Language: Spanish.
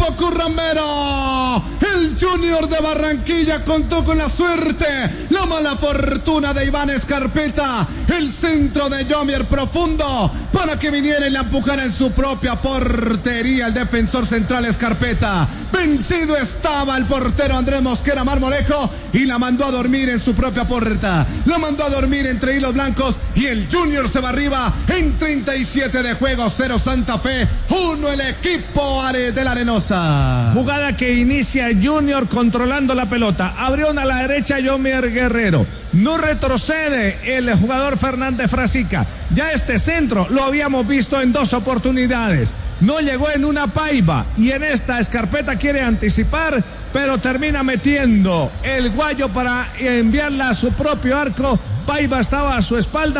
llegó Currambero. El Junior de Barranquilla contó con la suerte, la mala fortuna de Iván Escarpeta. El centro de Yomier profundo para que viniera y la empujara en su propia portería el defensor central Escarpeta. Vencido estaba el portero Andrés Mosquera Marmolejo y la mandó a dormir en su propia puerta. La mandó a dormir entre hilos blancos y el Junior se va arriba en 37 de juego. 0 Santa Fe, 1 el equipo de la Arenosa. Jugada que inicia Junior controlando la pelota. Abrió a la derecha Yomier Guerrero. No retrocede el jugador Fernández Frasica. Ya este centro lo habíamos visto en 2 oportunidades. No llegó en una Paiva y en esta Escarpeta quiere anticipar, pero termina metiendo el guayo para enviarla a su propio arco. Paiva estaba a su espalda.